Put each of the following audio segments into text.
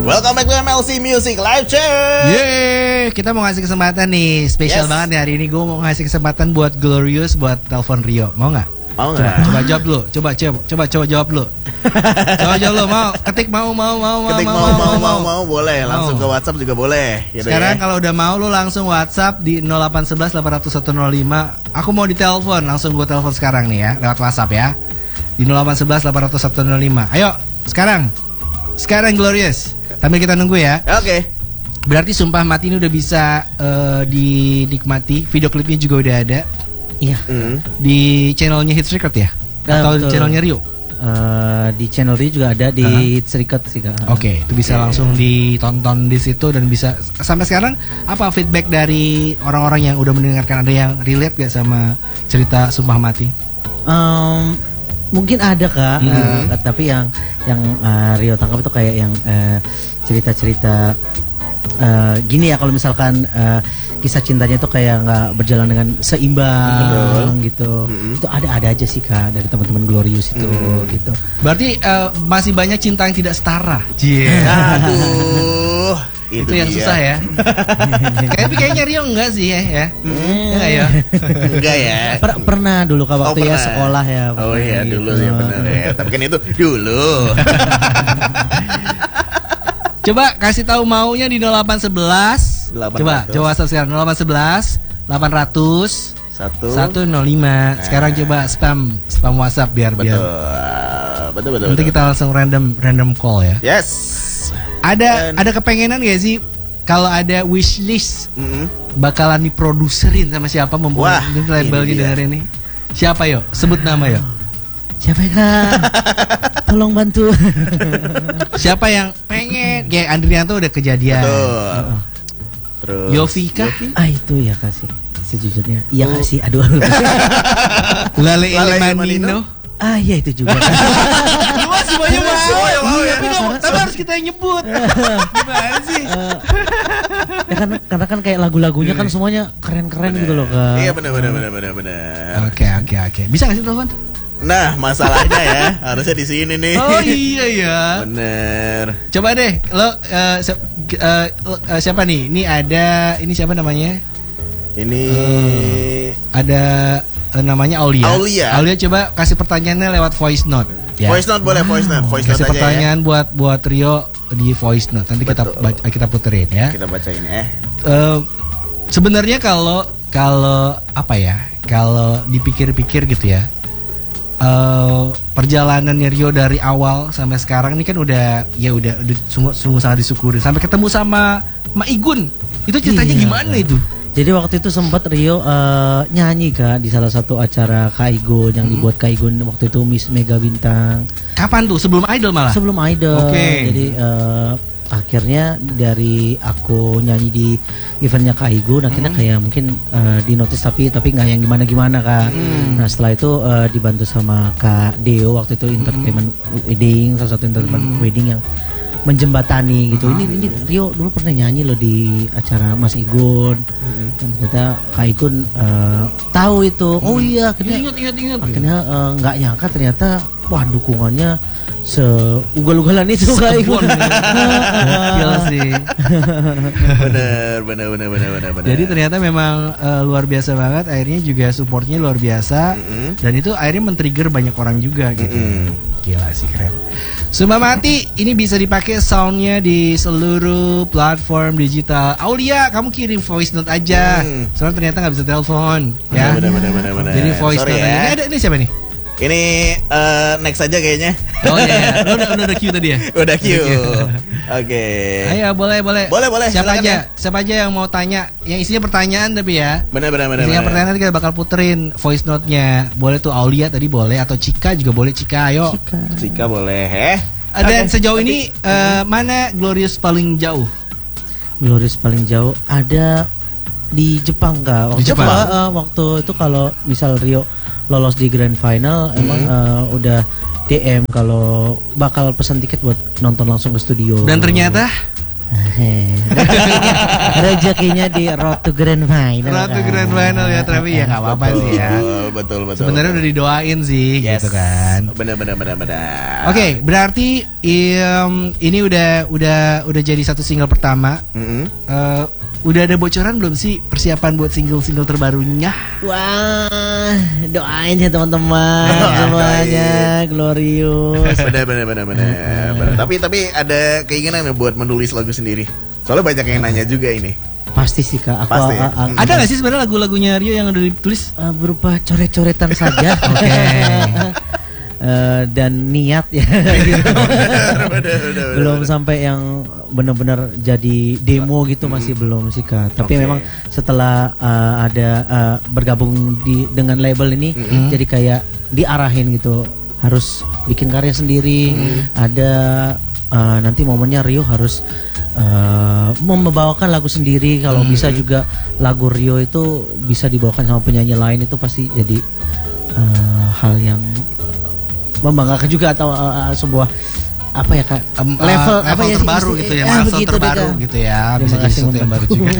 Welcome back to MLC Music Live Chat. Yeay, kita mau ngasih kesempatan nih, spesial banget nih hari ini. Gue mau ngasih kesempatan buat Glorious buat telepon Rio. Mau nggak? Mau nggak? Coba jawab dulu. Coba jawab dulu. Coba jawab dulu. Mau? Ketik mau. Ketik mau boleh. Langsung ke WhatsApp juga boleh. Gitu sekarang ya. kalau udah mau lu langsung WhatsApp di 0811 801 105. Aku mau ditelepon, langsung gue telepon sekarang nih ya, lewat WhatsApp ya. Di 0811 801 105. Ayo, sekarang Glorious. Sambil kita nunggu ya. Oke. Berarti Sumpah Mati ini udah bisa dinikmati. Video klipnya juga udah ada. Iya. Di channelnya Hits Record ya? Atau betul. channelnya Rio? Di channel Rio juga ada di Hits Record sih Kak. Oke, itu bisa langsung ditonton di situ dan bisa. Sampai sekarang apa feedback dari orang-orang yang udah mendengarkan? Ada yang relate gak sama cerita Sumpah Mati? Mungkin ada Kak, tapi yang Rio tangkap itu kayak yang cerita-cerita gini ya, kalau misalkan kisah cintanya itu kayak nggak berjalan dengan seimbang gitu. Itu ada aja sih Kak dari teman-teman Glorious itu gitu. Berarti masih banyak cinta yang tidak setara. Aduh, itu yang susah ya. Tapi kayaknya Rio enggak sih ya. Enggak ya. Enggak ya. Pernah dulu Kak waktu ya sekolah ya. Oh iya gitu. dulu ya benar ya. Tapi kan itu dulu. Coba kasih tahu maunya di 0811. Coba WhatsApp sekarang 0811 800 105. Sekarang coba spam WhatsApp biar Betul. Nanti kita langsung random call ya. Yes. Ada kepengenan gak sih kalau ada wishlist bakalan diproduserin sama siapa, membuat labelnya dengerin nih? Siapa yo? Sebut nama yo. Siapa ya Kak? Tolong bantu. Siapa yang pengen? Kayak Andrianto udah kejadian. Betul. Terus Yofi kah? Itu ya Kak sih. Sejujurnya iya Kak sih. Aduh. Lale Manino. Iya itu juga. Luas semuanya mau. ya. Tapi harus kita yang nyebut. Gimana sih? Ya karena kan kayak lagu-lagunya kan semuanya keren-keren gitu loh Kak. Iya benar. Oke. Bisa nggak sih telepon? Nah masalahnya ya harusnya di sini nih. Oh iya ya. Bener. Coba deh lo siapa nih? Ini siapa namanya? Ini ada namanya Aulia. Aulia coba kasih pertanyaannya lewat voice note. Ya. Voice note boleh voice note. Kasih aja pertanyaan ya. buat Rio di voice note. Nanti kita puterin ya. Kita bacain ya. Sebenarnya kalau apa ya? Kalau dipikir-pikir gitu ya. Perjalanannya Rio dari awal sampai sekarang ini kan udah sungguh sangat disyukuri. Sampai ketemu sama Ma Igun. Itu ceritanya gimana itu? Jadi waktu itu sempat Rio nyanyi Kak di salah satu acara Kak Igun yang dibuat Kak Igun waktu itu Miss Mega Bintang. Kapan tuh? Sebelum Idol malah? Sebelum Idol. Oke. Jadi akhirnya dari aku nyanyi di eventnya Kak Igun, akhirnya kayak mungkin di notice tapi nggak yang gimana Kak. Nah setelah itu dibantu sama Kak Deo waktu itu entertainment wedding, salah satu entertainment wedding yang menjembatani gitu. Ini Rio dulu pernah nyanyi loh di acara Mas Igun. Dan ternyata Kak Igun tahu itu. Oh iya, akhirnya ingat. Akhirnya nggak nyangka ternyata wah dukungannya seugal-ugalan itu Kak Igun. Gila sih. Bener. Jadi ternyata memang luar biasa banget. Akhirnya juga supportnya luar biasa. Dan itu akhirnya men-trigger banyak orang juga gitu. Gila sih, keren. Sumpah Mati ini bisa dipakai soundnya di seluruh platform digital. Aulia, kamu kirim voice note aja. Soalnya ternyata nggak bisa telepon, ya. Bener. Jadi voice note ya. aja. Ini siapa nih? Ini next aja kayaknya. Oh iya. Udah queue tadi ya? Udah queue. Oke. Ayo boleh. Siapa aja? Siapa aja yang mau tanya? Yang isinya pertanyaan tapi ya. Bener. Isinya pertanyaan kita bakal puterin voice note-nya. Boleh tuh Aulia tadi boleh, atau Cika juga boleh. Cika, ayo. Cika boleh. Dan sejauh ini mana Glorious paling jauh? Glorious paling jauh ada di Jepang Kak. Waktu itu kalau misal Rio lolos di grand final emang udah DM kalau bakal pesan tiket buat nonton langsung ke studio. Dan ternyata Rezekinya di Road to Grand Final. Road to Grand Final ya, tapi ya nggak apa-apa sih ya. Betul. Sebenarnya udah didoain sih, gitu kan. Benar. Oke, berarti ini udah jadi satu single pertama. Udah ada bocoran belum sih persiapan buat single terbarunya? Wah, doain ya teman-teman semuanya glorious. Benar. Tapi ada keinginan buat menulis lagu sendiri. Soalnya banyak yang nanya juga ini. Pasti sih Kak. Pasti. Ada nggak sih sebenarnya lagu-lagunya Rio yang udah ditulis? Berupa coret-coretan saja. Oke. Dan niat ya. Bener. Belum sampai yang benar-benar jadi demo gitu, masih belum sih Kak. Tapi memang setelah ada bergabung dengan label ini, jadi kayak diarahin gitu, harus bikin karya sendiri. Ada nanti momennya Rio harus membawakan lagu sendiri. Kalau bisa juga lagu Rio itu bisa dibawakan sama penyanyi lain, itu pasti jadi hal yang membanggakan juga, atau sebuah apa ya Kak, level apa ya, terbaru gitu ya, milestone terbaru gitu ya, bisa jadi sesuatu yang baru juga.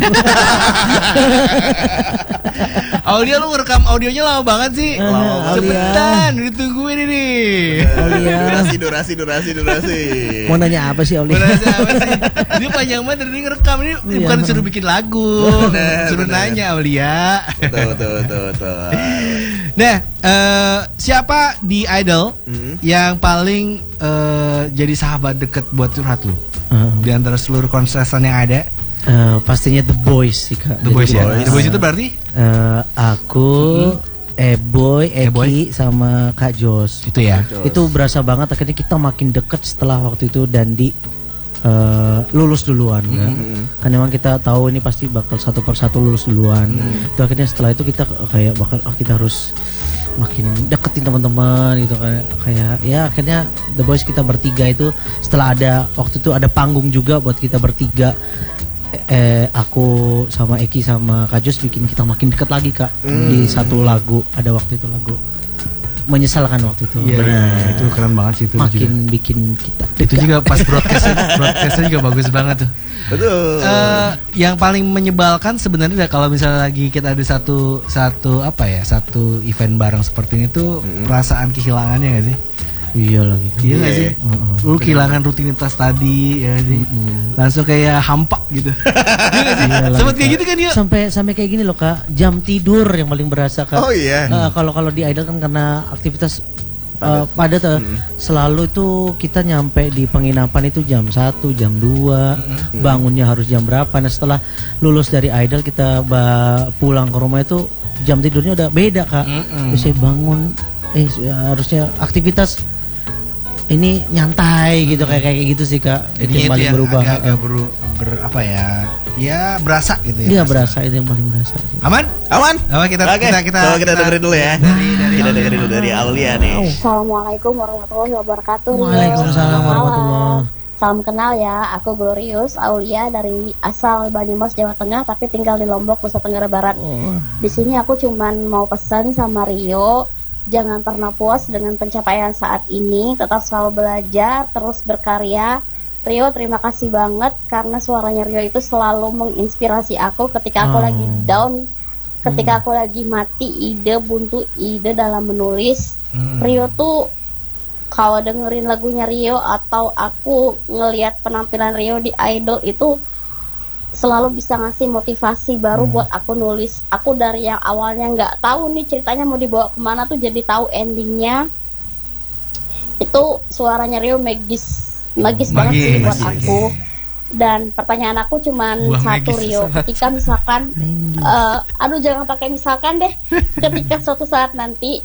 Aulia, lu ngerekam audionya lama banget sih. Cepetan, ditungguin ini. Durasi. Mau nanya apa sih Aulia? Ini panjang banget dari ngerekam ini, bukan suruh bikin lagu, suruh nanya Aulia. Betul. Nah, siapa di Idol yang paling jadi sahabat deket buat curhat lu? Di antara seluruh kontestan yang ada? Pastinya The Boys sih Kak. The Boys ya. The Boys itu berarti? Aku, Eboy, Eki, sama Kak Jos. Itu ya. Itu berasa banget akhirnya kita makin deket setelah waktu itu Dandi lulus duluan kan. Kan memang kita tahu ini pasti bakal satu persatu lulus duluan. Itu akhirnya setelah itu kita kayak kita harus makin deketin teman-teman gitu kan. Kayak ya akhirnya The Boys kita bertiga itu setelah ada waktu itu ada panggung juga buat kita bertiga. Aku sama Eki sama Kak Jos bikin kita makin dekat lagi Kak di satu lagu. Ada waktu itu lagu Menyesalkan waktu itu. Iya, itu keren banget sih itu. Makin juga bikin kita dekat. Itu juga pas broadcastnya juga bagus banget tuh. Betul. Yang paling menyebalkan sebenarnya kalau misalnya lagi kita ada satu event bareng seperti ini tuh, perasaan kehilangannya nggak sih? Iya lagi. Iya nggak sih? Lu kehilangan rutinitas tadi ya sih. Langsung kayak hampa gitu. Iya nggak sih? Sempet kayak gitu kan ya? Sampai kayak gini loh Kak, jam tidur yang paling berasa Kak. Oh iya. Kalau di Idol kan karena aktivitas padat, selalu itu kita nyampe di penginapan itu jam 1, jam 2, bangunnya harus jam berapa. Nah setelah lulus dari Idol kita pulang ke rumah itu jam tidurnya udah beda Kak. Bisa bangun harusnya aktivitas ini nyantai gitu, kayak gitu sih Kak. Jadi itu yang paling berubah. Agak apa ya? Ya berasa gitu ya. Iya berasa, itu yang paling berasa. Aman? Kita dengerin dulu ya. Kita dengerin dulu dari Aulia nih. Assalamualaikum warahmatullahi wabarakatuh. Waalaikumsalam warahmatullahi. Salam kenal ya, aku Glorious Aulia dari asal Banyumas Jawa Tengah tapi tinggal di Lombok, Nusa Tenggara Barat. Di sini aku cuman mau pesan sama Rio, jangan pernah puas dengan pencapaian saat ini, tetap selalu belajar, terus berkarya. Rio, terima kasih banget karena suaranya Rio itu selalu menginspirasi aku ketika aku lagi down, ketika aku lagi mati buntu ide dalam menulis. Rio tuh kalau dengerin lagunya Rio atau aku ngelihat penampilan Rio di Idol itu selalu bisa ngasih motivasi baru buat aku nulis. Aku dari yang awalnya nggak tahu nih ceritanya mau dibawa kemana tuh jadi tahu endingnya. Itu suaranya Rio magis banget sih buat aku. Dan pertanyaan aku cuman satu Rio, ketika misalkan jangan pakai misalkan deh, ketika suatu saat nanti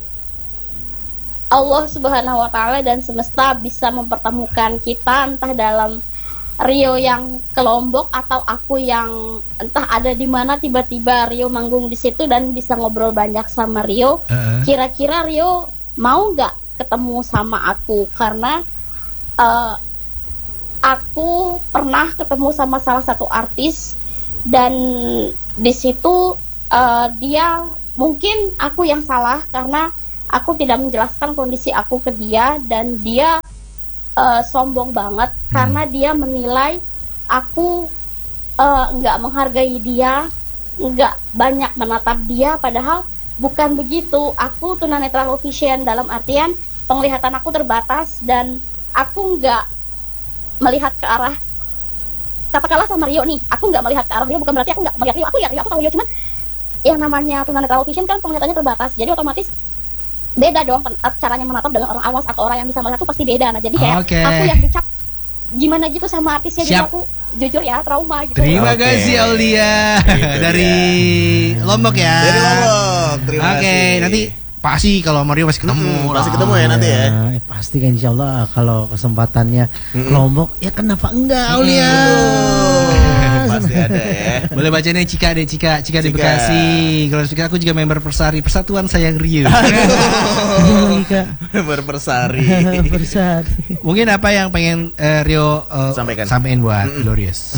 Allah Subhanahu wa Ta'ala dan semesta bisa mempertemukan kita, entah dalam Rio yang ke Lombok atau aku yang entah ada di mana, tiba-tiba Rio manggung di situ dan bisa ngobrol banyak sama Rio. Kira-kira Rio mau nggak ketemu sama aku? Karena aku pernah ketemu sama salah satu artis dan di situ dia, mungkin aku yang salah karena aku tidak menjelaskan kondisi aku ke dia dan dia sombong banget karena dia menilai aku nggak menghargai dia, nggak banyak menatap dia, padahal bukan begitu. Aku tunanetra low vision dalam artian penglihatan aku terbatas dan aku nggak melihat ke arah, katakanlah sama Rio nih, aku nggak melihat ke arah Rio, bukan berarti aku nggak melihat Rio, aku lihat Rio, aku tahu Rio, cuman yang namanya tunanetra low vision kan penglihatannya terbatas, jadi otomatis beda dong caranya menatap dengan orang awas atau orang yang bisa melihat tuh pasti beda. Nah jadi kayak aku yang dicap gimana gitu sama artisnya, jadi aku jujur ya trauma gitu. Terima kasih Aulia dari Lombok ya. Dari Lombok. Terima kasih. Nanti pasti kalau Mario masih ketemu. Pasti ketemu ya nanti ya. Pasti kan insya Allah kalau kesempatannya ke Lombok ya kenapa enggak Aulia. Pasti ada ya. Boleh bacanya Cika di Bekasi. Kalau Cika aku juga member Persari, Persatuan Sayang Rio. Member Persari. Mungkin apa yang pengen Rio sampaikan buat Glorious?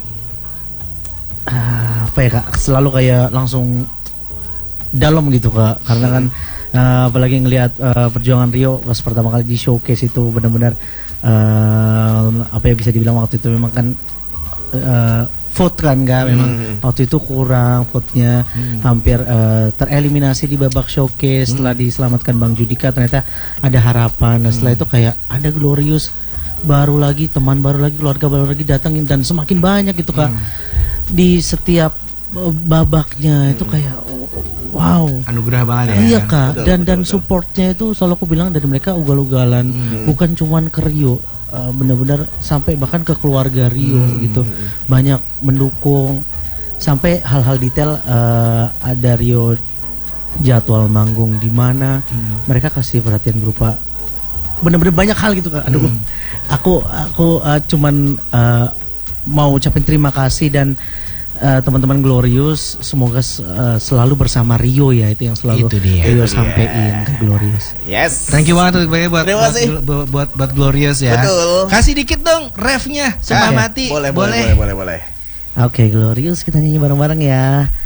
Apa ya Kak, selalu kayak langsung dalam gitu Kak, karena kan apalagi ngelihat perjuangan Rio pas pertama kali di showcase itu benar-benar apa ya bisa dibilang waktu itu memang kan vote kan Kak, memang waktu itu kurang vote-nya, hampir tereliminasi di babak showcase. Setelah diselamatkan Bang Judika ternyata ada harapan. Nah setelah itu kayak ada Glorious baru lagi, teman baru lagi, keluarga baru lagi datangin dan semakin banyak gitu Kak. Di setiap babaknya itu kayak wow, anugerah banget ya. Iya Kak, dan supportnya itu selalu aku bilang dari mereka ugal-ugalan, bukan cuman ke Rio, benar-benar sampai bahkan ke keluarga Rio gitu, banyak mendukung sampai hal-hal detail. Ada Rio jadwal manggung di mana, mereka kasih perhatian berupa benar-benar banyak hal gitu Kak. Aduh, aku cuman mau ucapin terima kasih dan teman-teman Glorious semoga selalu bersama Rio ya, itu yang selalu Rio sampein ke Glorious. Yes. Thank you banget buat Glorious ya. Betul. Kasih dikit dong refnya Sumamati. Boleh. Oke, Glorious kita nyanyi bareng-bareng ya.